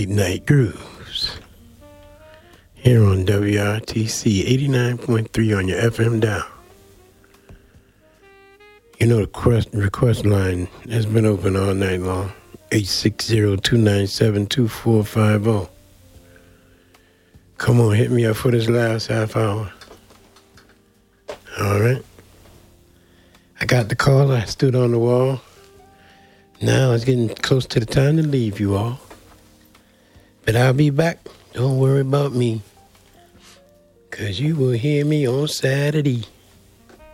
Late Night Grooves here on WRTC 89.3 on your FM dial. You know the request line has been open all night long. 860-297-2450. Come on, hit me up for this last half hour. All right. I got the call. I stood on the wall. Now it's getting close to the time to leave you all. But I'll be back. Don't worry about me. 'Cause you will hear me on Saturday.